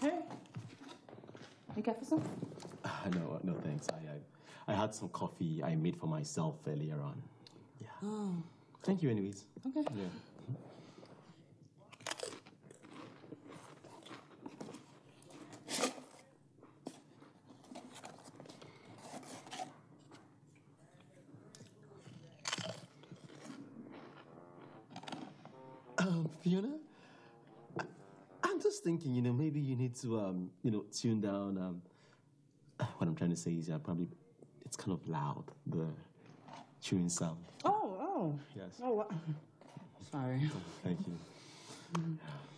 Hey. You care for some? No, thanks. I had some coffee I made for myself earlier on. Yeah. Oh. Thank you, anyways. Okay. Yeah. Fiona, I'm just thinking, maybe you need to, tune down. What I'm trying to say is, probably it's kind of loud, the chewing sound. Oh. Yes. Oh, sorry. Thank you.